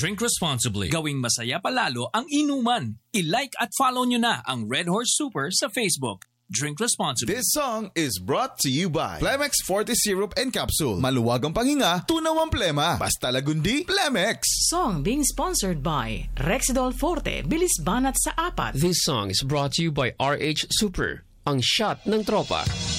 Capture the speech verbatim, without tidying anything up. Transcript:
Drink responsibly. Gawing masaya palalo ang inuman. I-like at follow nyo na ang Red Horse Super sa Facebook. Drink responsibly. This song is brought to you by Plemex Forte Syrup and Capsule. Maluwag ang panghinga, tunaw ang plema. Basta lagundi, Plemex. Song being sponsored by Rexidol Forte, bilis banat sa apat. This song is brought to you by R H Super, ang shot ng tropa.